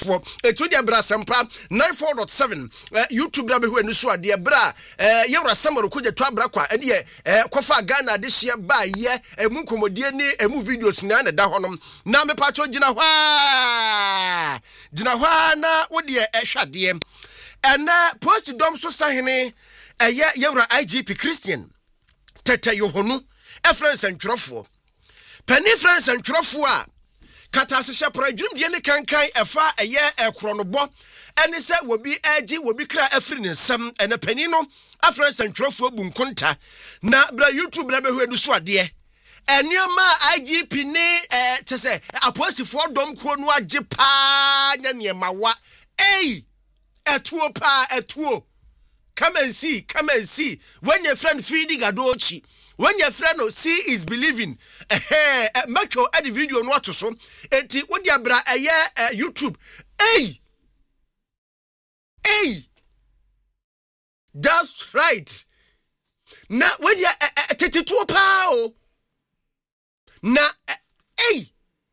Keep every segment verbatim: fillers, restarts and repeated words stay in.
for etu dia bra sempa ninety-four point seven uh, YouTube da be hu enu so ade bra uh, yewra samaro kuje to abra kwa ade uh, kofa Ghana de hye ba ye emu komodie ni emu videos na na da honom na me pa cho gina hwa gina hwa na wo de ehwade ena post dom so sahene eye yewra I G P Christian tete yohonu e friends antwerofo pani friends antwerofo a kata se shepra dwum de ne kankan efa eye ekronobo ene se wobi agi wobi kra afri ne nsam ene pani no afra santwerofo bunkunta na bra YouTube na behwe du so ade enioma I G P ni eh tese aposifo dom kro no age pa nya ne mawa ei etuo pa etuo come and see come and see when your friend feeding adochi. When your friend no see is believing, eh, make your edit video no to so. Enti what dia bra eh YouTube. Hey, hey, that's right. Na when dia tete to pa o. Na hey,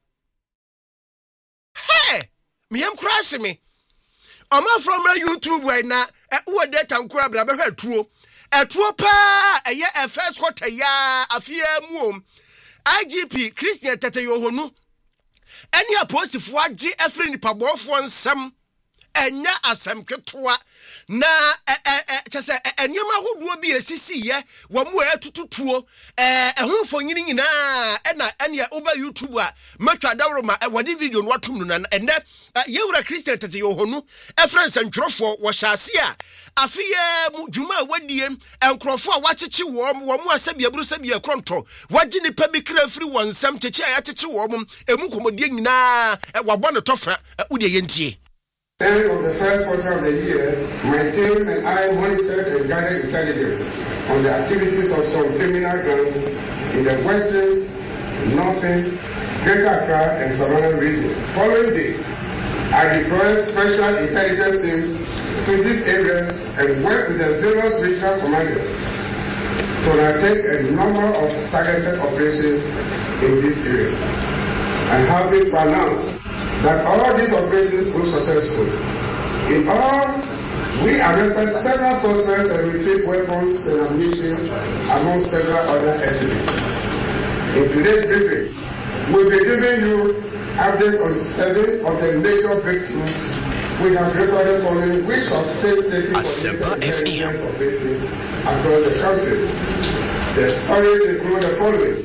hey, me am crash me. Oma from YouTube right now. Who data nkura bra be hwe tuo. Etuo pa eye e first quarter ya afia muom I G P Christian tete yohonu eni aposifo age efre nipa bofo nsam enya asem ketoa na chese enyema hoduo bi esisi ye wo mu etututuo eh ehunfo nyini nyina ena ene oba YouTube a matwa dawro ma wodi video no watum no na ene yewura Christian tete yohonu efren santwerofo wo hyase a afiye mu dwuma wadie enkrofo a wacheche wo wo mu asabia buru sabia kronto wagi ni pa bi kra firi wonsam cheche a yacheche wo mu emu komodie nyina wabɔ ne tofa udi yentie. End of the first quarter of the year, my team and I monitored and gathered intelligence on the activities of some criminal gangs in the western, northern, Greater Accra and Savannah region. Following this, I deployed special intelligence teams to these areas and worked with the various regional commanders to undertake a number of targeted operations in these areas. I have been to announce that all these operations were successful. In all, we arrested several suspects and retrieved weapons and ammunition among several other exhibits. In today's briefing, we'll be giving you updates on seven of the major breakthroughs we have recorded following which of states taking political intelligence operations across the country. The stories include the following.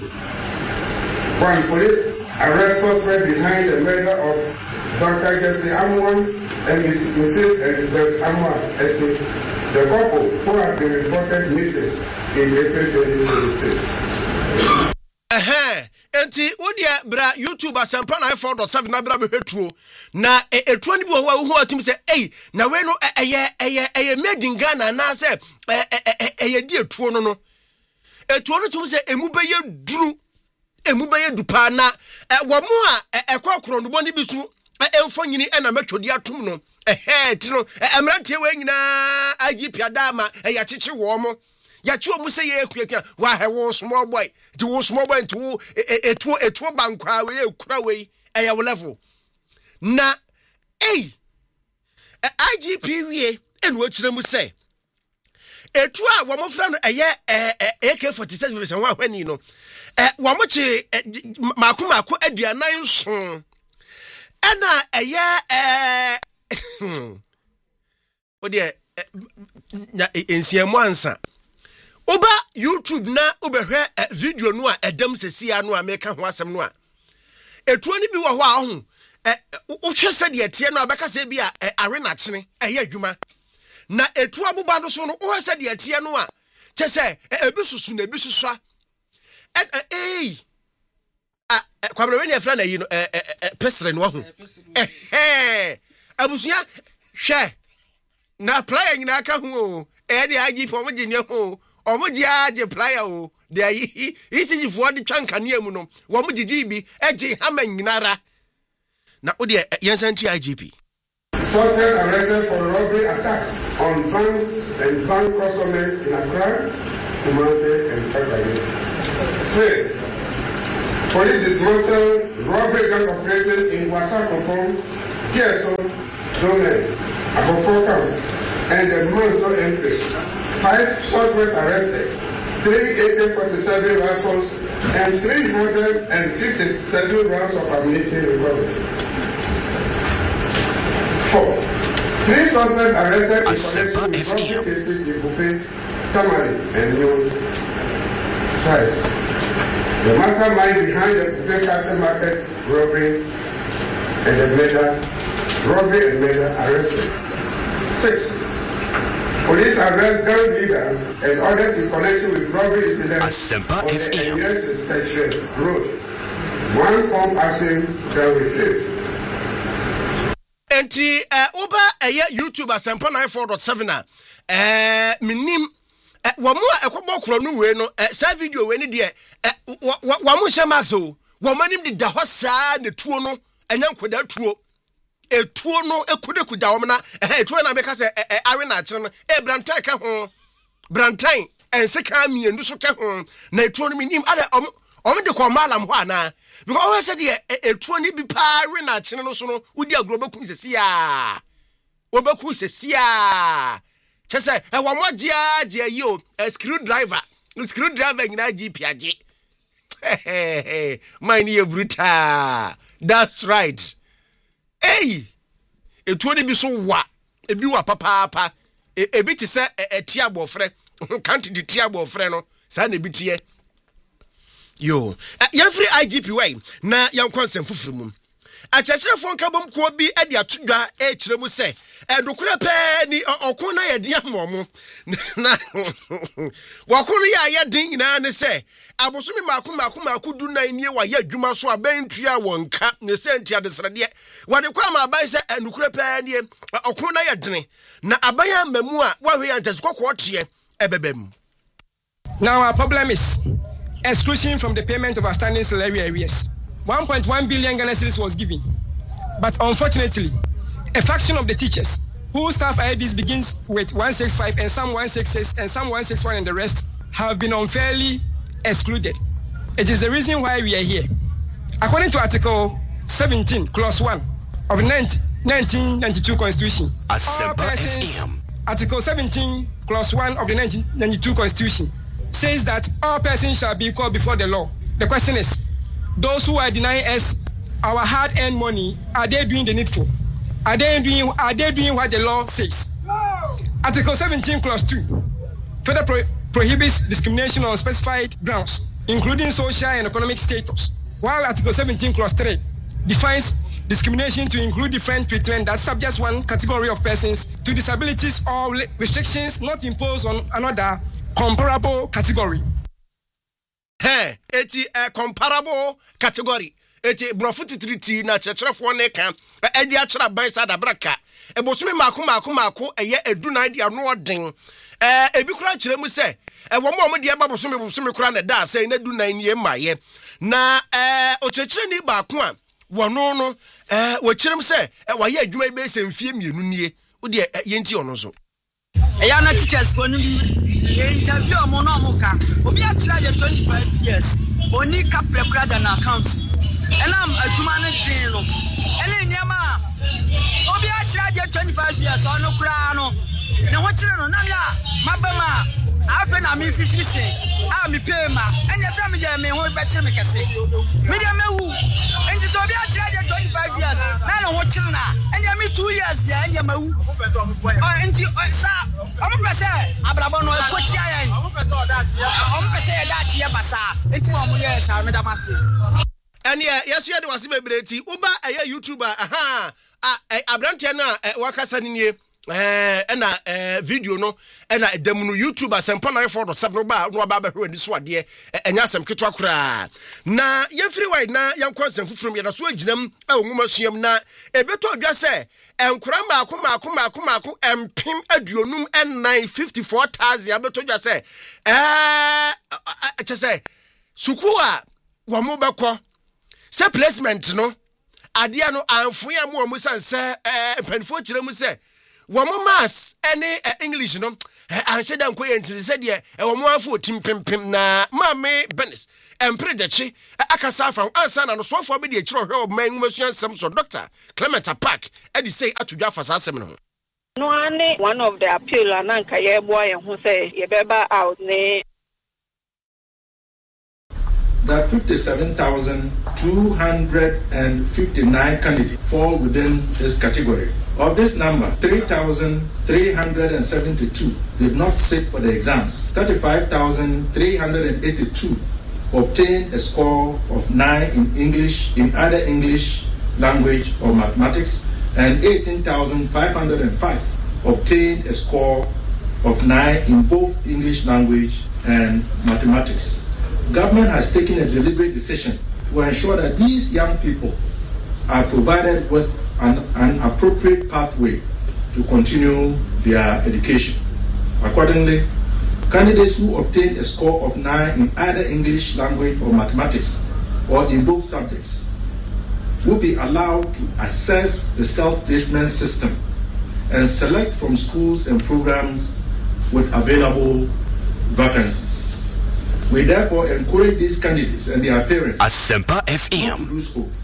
One, police arrest suspect behind the murder of Doctor Jesse Amwan and Missus Elizabeth Amwan, the couple who have been reported missing in April twenty twenty-six. Eh, enti wodia bra YouTube asempa ninety-four point seven na bra behetuo na etuo ni bi wo hu atum se ei na we no eye eye eye made in Ghana na se eye di etuo no no etuo no tum se emu beye duru emu beye dupa na wo mu a ekokro no boni bisu emfo nyini na matwodi atum no eh ti no emrantie we nyina I G P adama ya cheche wo mo ya chi omu se ye ekuekua wa he wo small boy ti wo small boy ti wo etuo etuo bankwa we ekura we eh ya level na eh I G P wie enu akire mu se etu a wo mo fra no eye A K forty-seven se wa hwani no eh wo mo chi mako mako aduanan nso ena eye eh odi na ensiamu ansa oba YouTube na obehwe video no a edam sesia no a meka ho asem no a etuo ni bi wo ho a ho wo hwese de tie no abeka se bi a arena chene eye adwuma na etuo abuba no so no wo hwese de tie no a chese ebi susu na ebi susua eh ah kwabra we ne fra na yi no pesre no ho eh abusia hwe na player nyina aka ho e de agi fo mo gine ho o mo ji age player o de yi isi fo de twanka ne amu no wo mo gigi bi ege hama nyinara na o de yensanti I G P. Suspects arrested for robbery attacks on banks and bank customers in Accra, Kumasi and Tagayé. Three, police dismantled robbery gang operation in Wasa Kompong Kieso, Domen, Abofokam, and the Manso entry. Five suspects arrested, three A K forty-seven rifles, and three hundred fifty-seven rounds of ammunition recovered. Four. Three suspects arrested in connection with robbery cases in Bupe, Tamale, and Nyon. Five. The mastermind behind the Bupe Castle Market robbery and the murder, robbery and murder arrested. Six. Police arrest gang leader and others in connection with robbery incidents on the U S section road. One pump action can retrieve. Enti oba eye YouTube Asempa ninety-four point seven a eh minim wo mo ekwobo kro no we no sa video we ni de wo mo hye max o wo manim de da ho saa ne tuo no enya nkoda tuo etuo no ekudeku da wo na etuo na be ka se awe na akire no e brantan ka ho brantan enseka mienu so ka ho na etuo no minim ada om de ko malam ho ana because always said the etuo ni bi pa we na akire no so no udi agro beku sesi a obeku sesi a chese e wo modia dia yi o screwdriver screwdriver nyina G P age mine ye brutal. That's right. Hey, etuo ni bi so wa ebi wa papa papa ebi ti se etia bofre can't di tia bofre no sa na ebi tie yo yan free I G P way na yan konsem fufuru mum achachirefo nka bom ko bi ade atodwa e kire mu se edokura pe ni okon na ye de amomo na wakon ya ye din na ne se abosumi maku maku maku du na nie wa ye adwuma so abentua wonka ne se ntia de srede wade kwa ma abai se enukura pe ni okon na ye den na abaya mamu a wa hwe ante skokko tie ebebem. Now our problem is exclusion from the payment of outstanding salary arrears. one point one billion Ghana cedis was given, but unfortunately, a fraction of the teachers whose staff I Ds begins with one sixty-five and some one sixty-six and some one sixty-one and the rest have been unfairly excluded. It is the reason why we are here. According to Article seventeen, Clause one of the nineteen ninety-two Constitution, all persons, Article seventeen, Clause one of the nineteen ninety-two Constitution says that all persons shall be equal before the law. The question is, those who are denying us our hard-earned money, are they doing the needful? Are they doing are they doing what the law says? No. Article seventeen, Clause two further pro- prohibits discrimination on specified grounds, including social and economic status, while Article seventeen, Clause three defines discrimination to include different treatment that subjects one category of persons to disabilities or restrictions not imposed on another comparable category. Hey, eti a comparable category. Eti brofuti triti na chechrefo ne kan e di achra ban sa da braka e bosumi mako mako mako eye eduna dia no odin eh ebi kura kire mu se e wo mo mo dia ba bosumi bosumi kura na da se na duna ni e maye na eh o chechire ni ba ko a wo no no eh wo kire mu se e wa ye adwuma be se mfie mienu nie wo de ye nti ono so e ya na teachers for no bi ye interview omo no omo ka obi achira ye twenty-five years oni ka prekura na account enam adwuma ne tin no ene nyama obi achira ye twenty-five years ono kura no ne ho chire no na ya mabama afa na me fifty a me pay ma enye se me ye me ho be chire me kase me de mewu enje so obi achira ye twenty-five years na no ho chire na enye me two years ya enye mewu o enje sa omo pese abrabo no ekoti ayan omo pese ye dachi ye basa enti omo ye sa me da mase ene yeso ye de wase bebreti uba eye YouTuber aha abrante na wakasa nie eh na eh video no na edam no YouTube Asempa ninety-four point seven ba no ba ba hwe ni so ade enya asem keto akura na ye free wide na yankon asem fufurum ye da so aginam a onwuma suam na ebeto adwa se enkura maako maako maako maako empim aduonum nine fifty-four thousand abeto adwa se eh che se suku a wo mo bekọ se placement no ade no anfo ya mo mo sanse eh panfo kire mu se womo mass any uh, English no anhye da nko ye ntise de e womo afo timpempem na mame benis empre de chi akasa afa ansa na no sofo be de chiro hwe obman nwumasua nsem so Doctor Clement Apak edi say atudwa fa asem no no ane one of the appeal ananka ye boy hu say ye beba out ne that fifty-seven thousand two hundred fifty-nine candidates fall within this category. Of this number, three thousand three hundred seventy-two did not sit for the exams. thirty-five thousand three hundred eighty-two obtained a score of nine in English, in either English language or mathematics, and eighteen thousand five hundred five obtained a score of nine in both English language and mathematics. Government has taken a deliberate decision to ensure that these young people are provided with an, an appropriate pathway to continue their education. Accordingly, candidates who obtain a score of nine in either English language or mathematics or in both subjects will be allowed to access the self-placement system and select from schools and programs with available vacancies. We therefore encourage these candidates and their parents Asempa F M not to lose hope.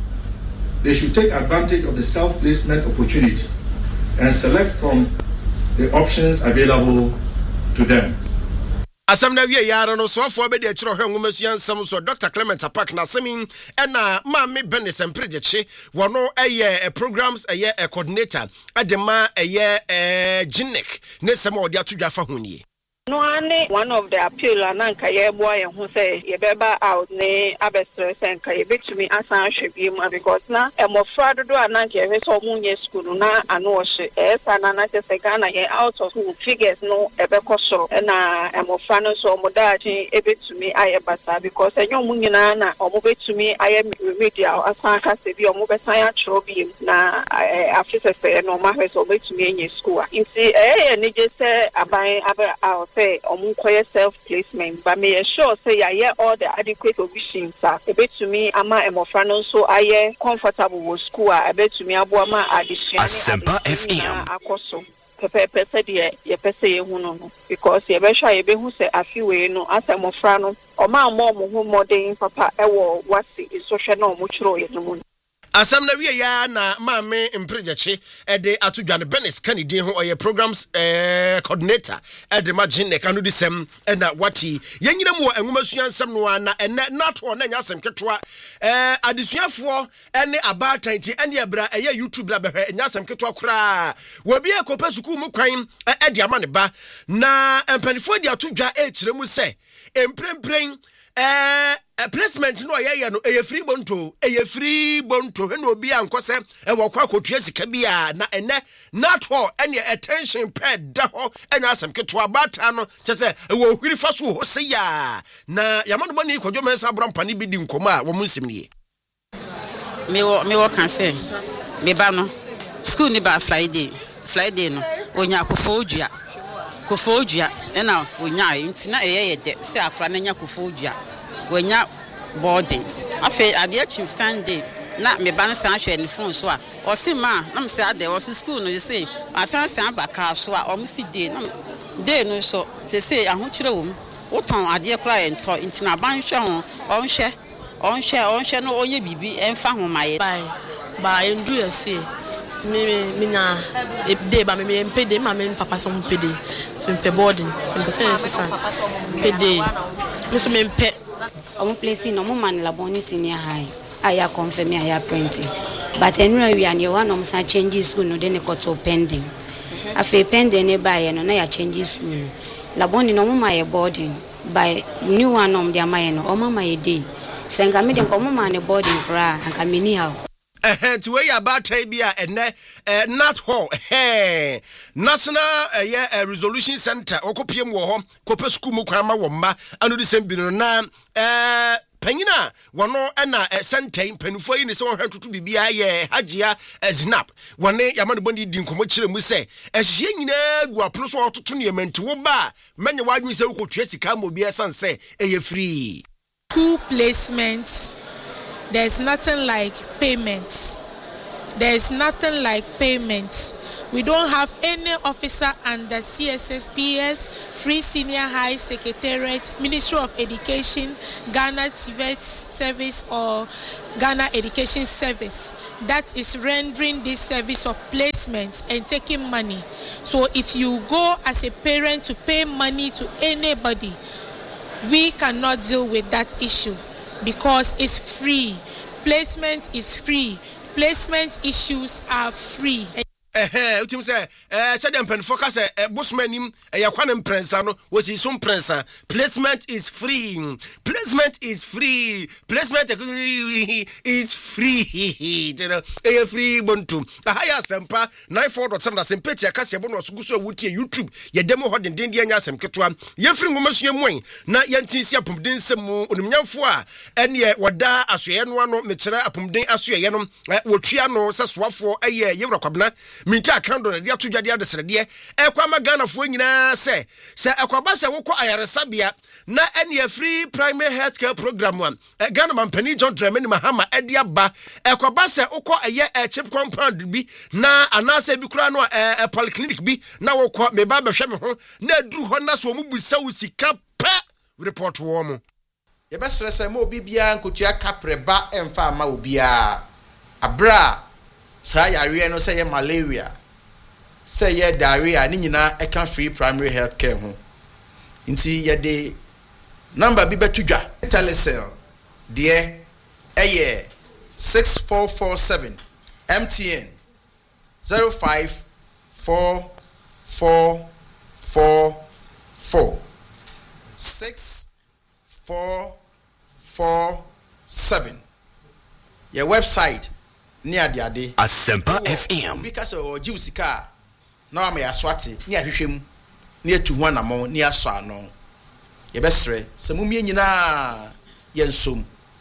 They should take advantage of the self-placement opportunity and select from the options available to them. Asam na wie yara no so afo be de chiro hwe nwumasua nsem so Doctor Clement Apak na semin ena ma me benes empredeche wono eye programs eye coordinator adema eye eh Ginek ne sem odi atudwa fa honie. no ane one of the appeal ananka ye boy hu say ye beba out ne abestre senka ye betumi asan hwebi mu because na emofra dodo ananka ye so munye school na ano hye esa na na se Ghana ye out of school figures no ebekosoro na emofra no so omodachi ebetumi aye basa because enyo munyina na omobetumi aye remedial asan ka se bi omobesan ya chro bi na afise se no ma hwe so obetumi enye school nti eh ni je se aban aba out say omunkoye self placement but me sure say ya yeah all the adequate provisions are ebetumi ama emofra no so aye comfortable with school a ebetumi abo ama addition Asempa F M akoso pepe pese de ye pese ye hu no because ye be sure ye be hu say afiwe no asemofra no o ma mo mo hu modern papa ewo wasi social no mo chiro ye no. Asam na wie ya na maame emprejeche ede atudwane Benes Kennedy ho oye programs eh coordinator ede magine kanu disem na wati yenyina mu enwumasua nsem no na ene nato na nya asem ketwa eh adesuafo ene abatanti ene abra eye YouTube la behwe nya asem ketwa kura wobi ekopa suku mu kwan ede ama ne ba na empanifo de atudwa e kire mu se emprempren eh placement no ye no eye free bonto eye free bonto he no obi ankose e wokwa kotua sika bia na ene not all any attention paid da ho enya asem keto bata no chese e wo hwiri fa so ho se ya na yamano bani kwadwo mensa brampa ni bidi nkoma wo munsim nie me wo me wo kan se me ba no school ni ba Friday Friday no onya kofo odua kofo odua e na onya nti na eye ye de se akra na nya kofo odua wenya boarding afi ade achim standing na me ban san hwe ni phone so a o si ma na me say ade o si school no say asan san baka so a o me si day na day no so say say ahokire wo wo ton ade kra ento intina ban hwe ho o nhwe o nhwe o nhwe no oye bibi emfa ho maye bye ba endu ye say ti me me na day ba me me mpede ma me papa so mpede ti mpe boarding ti mpe say sisan mpede me so me mpe omo place no mo man laboni senior high aya confirm aya printing but enura wi an ye one om sa change school no de ne koto pending afi pending ne buy no na ya change school laboni no mo my boarding by new one om dia my no o mama ye day senga me de ko mo man boarding kra anka me ni how eh ti we about bia ene not hall eh national eh resolution center okopiem wo ho kope school mu kwan ma wo mma anu di sem bi no na eh panyina wono na center panufo yi ne se won hwantutu bibia ye hagea snap wone yamane bondi di nkomo kire mu se ehye nyina gu apono so ototo ne yamenti wo ba menye wadwin se ukotwa sika mo bia sanse eye free school placements. There's nothing like payments. there is nothing like payments. We don't have any officer under C S S P S, Free Senior High Secretariat, Ministry of Education, Ghana T V E T Service or Ghana Education Service that is rendering this service of placements and taking money. So if you go as a parent to pay money to anybody, we cannot deal with that issue because it's free. Placement is free. Placement issues are free. Eh, utim say eh said dem pen focus eh busmanim eh yakwan prensa no was is some prensa. Placement is free. Placement is free. Placement is free. Eh free bontum. Ahaya sempa nine four dot seven sempeti akase bo no suguso wuti YouTube ye demo ho den den de anya asem ketwa ye free ngomasua mwen na ye ntinsi apomden sem onimnyamfo a ene wada asoye no ano mekere apomden asoye no wotua no sesoafo eye yewra kwabna minta kando na dia tudwade adesrede e kwa magana fo nyina se se akwaba se wokọ ayaresabia na ene free primary health care program one e Ghana mampani John Dramani Mahama edi aba e kwaba se wokọ eye e chip compound bi na anase bi kura no e polyclinic bi na wokọ me ba behwe me ho na aduru ho na so mu busa usika pa report wo mo ye besere se mo obi bia nkotua kapreba emfa ma obia abra sa yare no say malaria say ye diarrhea ni nyina e kan free primary health care ho nti ye de number bi betudwa telecell de eye six four four seven M T N zero five four four four four six four four seven. Your website near the ade Asempa F M because o jiusika na am ya swati ni ahwehwem ni etu ho anamo ni aso ano ye besre semumie nyina yensom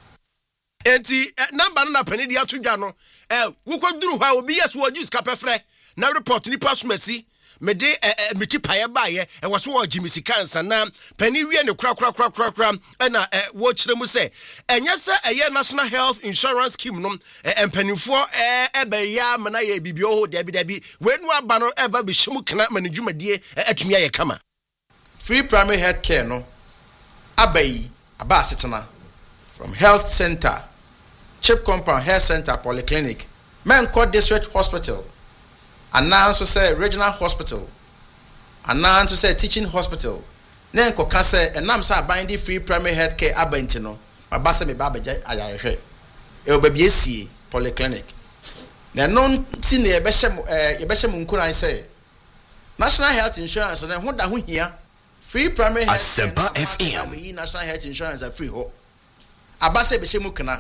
enti number na pani dia tudwa no eh wukoduru ha obi yes wo jiusika pefre na report ni pasumasi me de meti paye baye e wo so wo jimisi kansa na pani wie ne kura kura kura kura kura na wo kire mu se enye se eye national health insurance scheme no empanifo e be ya mana ye bibio ho de bi da bi wenu aba no e ba be hyimu kana manadwumadie atumi aye kama free primary health care no abai aba asetena from health center chip compound health center polyclinic Menko district hospital announce say regional hospital announce say teaching hospital na nko ka say enam say binding free primary health care abenti no baba say me baba ja ayarehwe e obabi esie polyclinic na no ti na ye be hye ye be hye munkuran say national health insurance na ho da ho hia free primary health Asempa F M we national health insurance are free ho abase be hye mu kana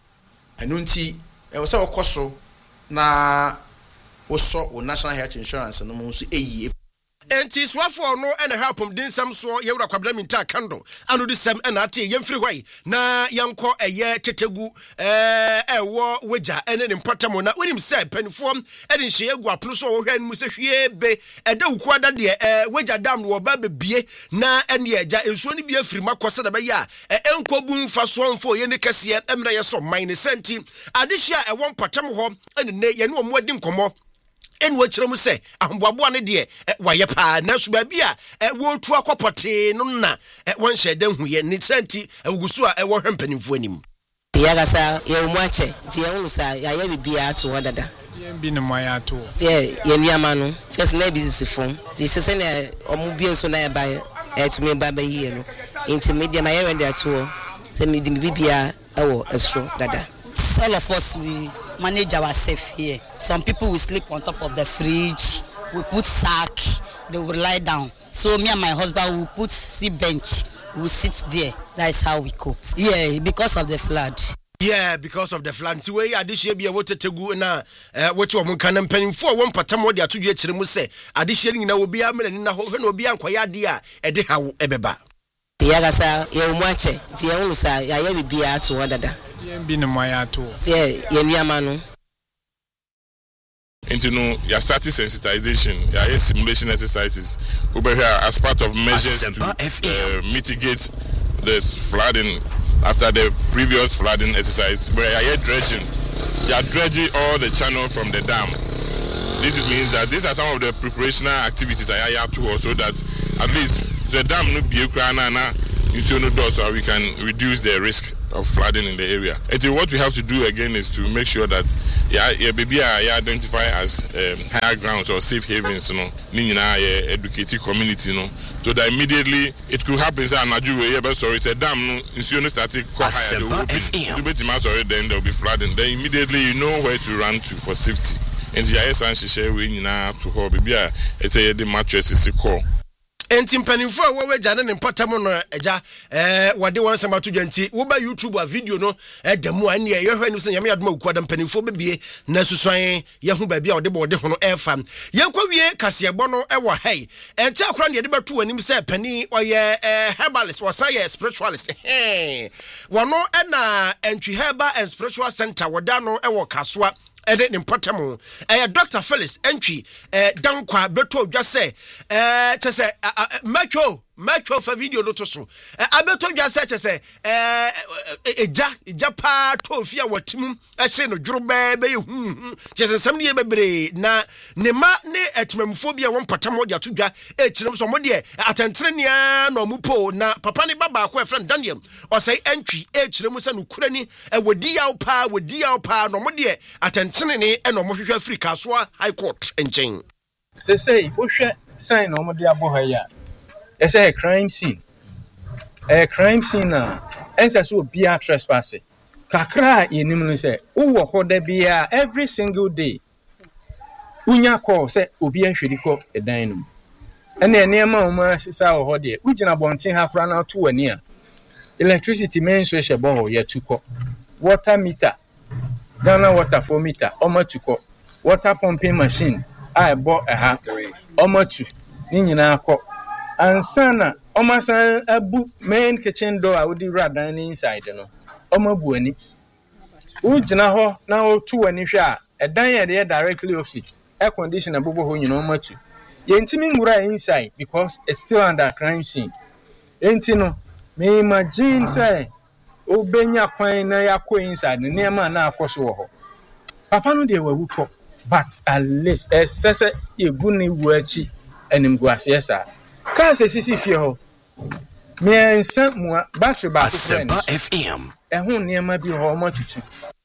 enu nti e wo say okoso na also o national health insurance no mo so eyi enti swafo no ene helpum din sam so yewra kwabla minta kando anu di sam ena ate yemfiri hwai na yanko eye tetegu eh ewo weja ene ne mpatamo na wenim se panifo ene hye egu apono so wo hwan mu se hwie be eda wuku ada de eh weja dam wo ba bebie na ene eja ensuo ni bi afiri makose da be ya enkobu mfa so mfo ye ne kase emra ye so man ne senti adehia ewo mpatamo ho ene ne ye ne omo adi nkomo en wo kyerem se ahomboabo ne de waye pa na so ba bia wo tu akopote no na won hye dan huye ne senti awugusu a wo hwempanimfo anim ya gasa ye mu ache ti ye unu sa ya ye bibia to hodada ye bi ne moya to se ye nuama no first na business phone ti se se na omu bi enso na ye ba e to me ba ba yi no intermediate ma ye render to se me di bibia ewo estro dada. All of us, we manage ourselves here. Some people will sleep on top of the fridge. We put sack, they will lie down. So me and my husband will put seat bench, we will sit there. That is how we cope. Yeah, because of the flood. Yeah, because of the flood. Ti we adihye bia wotetegu na wote wo monka na mpanimfo wo mpatamo de atodwe kyere mu se adihye nyina obi amani na ho na obi ankoya ade a ede hawo ebeba. Ya gasa ye mu ache ti ye unu sa ya ye bibia to hodada. Bi ne moya to se ye nuama no into no your starting sensitization your simulation exercises over here as part of measures to uh, mitigate this flooding after the previous flooding exercise where you are dredging they are dredging all the channel from the dam. This means that these are some of the preparational activities I have to also that at least the dam no be na so we can reduce the risk of flooding in the area. And what we have to do again is to make sure that yeah, yeah baby yeah identify as um, higher grounds or safe havens, you know, yeah, educated community, you know. So that immediately it could happen. Say, Nigeria, but sorry, it's a dam. No, insurance started quite higher. Then there will be flooding. Then immediately you know where to run to for safety. And the I S and she share we now to her baby. It's a the mattress is a call. Enti mpanimfo a wewe jana ne mpatamu no eja eh wade won sama to dwanti wo ba YouTube a video no eh demu an ye yehwe ni so nyame adoma okuada mpanimfo bebie na susuan ye hu ba bia ode bo de ho no efa ye kwawie kasebo no ewo hai enti akora ne de batu anim se pani oye eh herbalist wasaye spiritualist eh wono na entwi herbal and spiritual center woda no ewo kasoa ede ne mpatamu eh Doctor Felix entry eh dankwa beto odwa se eh tese macho macho fa video no to so abeto dwa se tese eh eja eja pa to fia watim ehye no dwurube be hu tese sam ne bebre na ne ma ne etmamfo bia won patamu dia to dwa e kirem so mo de atentrenia no mupo na papa ne baba ko e friend Daniel o say entry e kirem se no kurani e wodi yaw pa wodi yaw pa no mo de atentrene e no mo hwehwe Africa so high court enchen se say wo hwe sign no mo de abo ha ya it's a crime scene. A crime scene na ensa so bia trespass. Kakra yenim no say wo ho da bia every single day. Unya call say obi ahwedi ko edan no. Ene ene ma o ma sisa wo ho de. Ugina bonten ha kra na to wani a. Electricity main so she bo ye tuko. Water meter. Ghana water for meter o ma tuko. Water pumping machine I bought a ha. O ma tu. Ni nyina akọ. Ansana omasan abu main kitchen door awudi radan inside no omabu ani ugina ho na otu ani hwe a edan ye dey directly opposite air conditioner bobo ho nyina omatu ye ntimi ngura inside because it's still under crime scene enti no me imagine say obenya kwan na yakọ inside ne nema na akoso wo ho papa no dey wawu ko but at least essese ye guni wu achi enim guase yesa Kase sisi fie ho. Me ensa mu battery ba Asempa F M. Ehun niam bi ho ma tutu.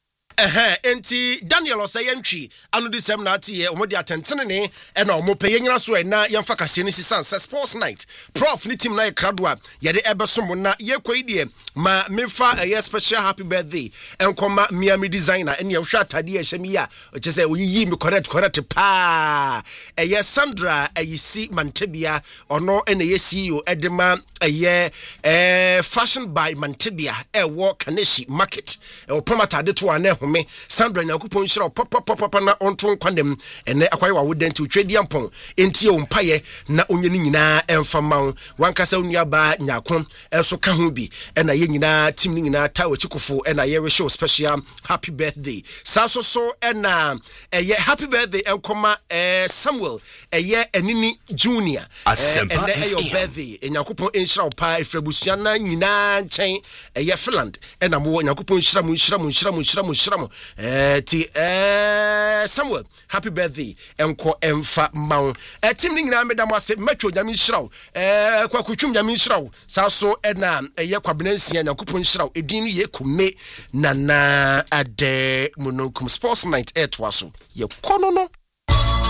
Eh enti Daniel Osayentwi anu di sem na ati ye omo di atentene ne e na omo peye nyina so e na yemfa kase ni sisan sports night prof ni team na e krado a ye de ebesom na ye kwai ma mefa a special happy birthday enkoma Miami designer ene ye hwa atade ye hyemi ya o chese oyiyi mi correct correct pa e ye Sandra ayisi Mantebia ono ene ye C E O edema ye eh fashion by Mantebia e wo Kaneshi market e o promatade to ane me Sandra Nyakupon shira pop pop pop na onto kwandem ene akwaye wa wodenti twedi ampon enti o mpaye na onye ni nyina emfa mawo wankasa onua ba nyakon eso ka ho bi ena ye nyina team ni nyina tawo chikofo ena ye show special happy birthday saso so ena eye happy birthday enkoma eh Samuel eye enini junior ene eye birthday Nyakupon enshira pa efrebusua na nyina nchen eye Finland ena mo Nyakupon shira mu shira mu shira mu shira mu Eh, ti eh, Samuel, happy birthday. Enko emfa maun. Eh, team ni nyina meda mo ase metro nyame nhyiraw. Eh, kwa kutwum nyame nhyiraw. Sa so ena eye kwabenansia Nyankopon nhyiraw. Edin ye kume nana ade munonkum sports night etwaso. Ye kono no.